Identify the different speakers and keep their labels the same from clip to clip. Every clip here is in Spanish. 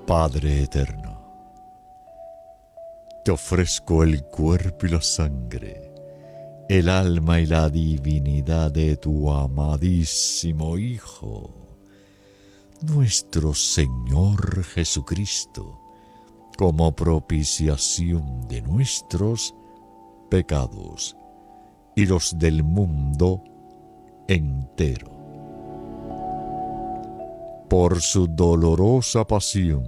Speaker 1: Padre eterno, te ofrezco el cuerpo y la sangre, el alma y la divinidad de tu amadísimo Hijo, nuestro Señor Jesucristo, como propiciación de nuestros pecados y los del mundo entero. Por su dolorosa pasión,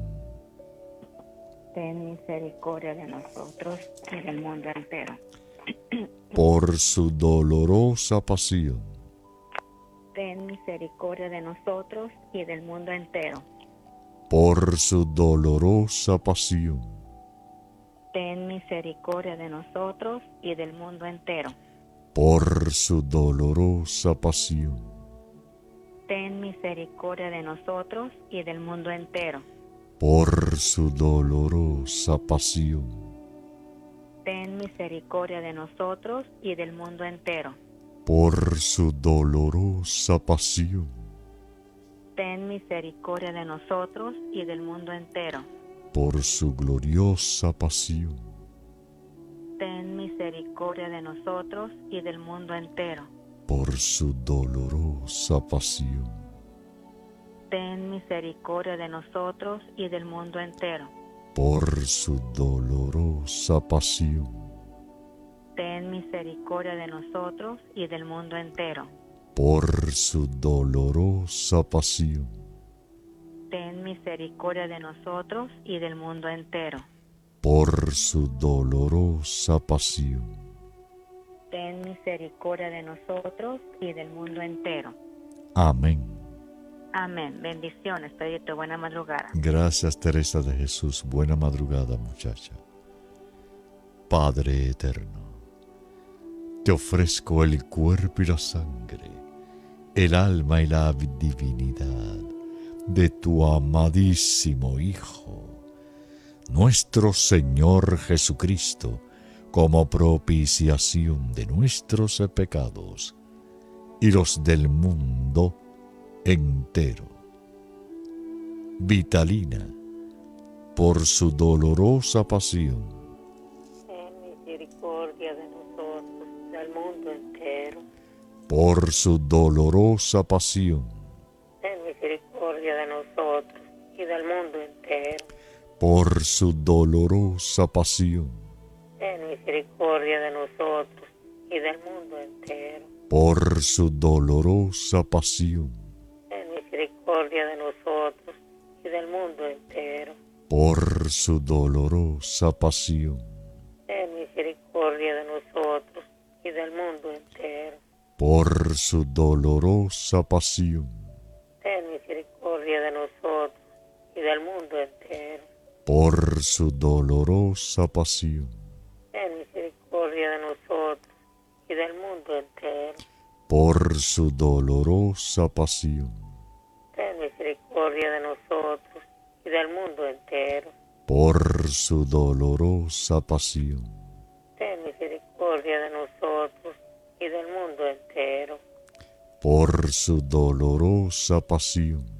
Speaker 2: ten misericordia de nosotros y del mundo entero.
Speaker 1: por su dolorosa pasión,
Speaker 2: Ten misericordia de nosotros y del mundo entero.
Speaker 1: por su dolorosa pasión,
Speaker 2: Ten misericordia de nosotros y del mundo entero.
Speaker 1: por su dolorosa pasión,
Speaker 2: Ten misericordia de nosotros y del mundo entero.
Speaker 1: por su dolorosa pasión,
Speaker 2: Ten misericordia de nosotros y del mundo entero.
Speaker 1: por su dolorosa pasión,
Speaker 2: Ten misericordia de nosotros y del mundo entero.
Speaker 1: por su gloriosa pasión,
Speaker 2: Ten misericordia de nosotros y del mundo entero.
Speaker 1: por su dolorosa pasión,
Speaker 2: Ten misericordia de nosotros y del mundo entero.
Speaker 1: por su dolorosa pasión,
Speaker 2: Ten misericordia de nosotros y del mundo entero.
Speaker 1: por su dolorosa pasión,
Speaker 2: Ten misericordia de nosotros y del mundo entero.
Speaker 1: por su dolorosa pasión,
Speaker 2: Ten misericordia de nosotros y del mundo entero.
Speaker 1: amén.
Speaker 2: Amén. Bendiciones, Pedrito. Buena madrugada.
Speaker 1: Gracias, Teresa de Jesús. Buena madrugada, muchacha. Padre eterno, te ofrezco el cuerpo y la sangre, el alma y la divinidad de tu amadísimo Hijo, nuestro Señor Jesucristo, como propiciación de nuestros pecados y los del mundo entero. Vitalina, por su dolorosa pasión,
Speaker 2: Ten misericordia de nosotros y del mundo entero.
Speaker 1: por su dolorosa pasión,
Speaker 2: Ten misericordia de nosotros y del mundo entero.
Speaker 1: por su dolorosa pasión,
Speaker 2: Ten misericordia de nosotros y del mundo entero.
Speaker 1: por su dolorosa pasión,
Speaker 2: Ten misericordia de nosotros y del mundo entero.
Speaker 1: por su dolorosa pasión,
Speaker 2: Ten misericordia de nosotros y del mundo entero.
Speaker 1: por su dolorosa pasión,
Speaker 2: Ten misericordia de nosotros y del mundo entero.
Speaker 1: por su dolorosa pasión,
Speaker 2: Ten misericordia de nosotros y del mundo entero.
Speaker 1: por su dolorosa pasión,
Speaker 2: Ten misericordia de nosotros y del mundo entero.
Speaker 1: por su dolorosa pasión,
Speaker 2: Ten misericordia de nosotros y del mundo entero.
Speaker 1: por su dolorosa pasión,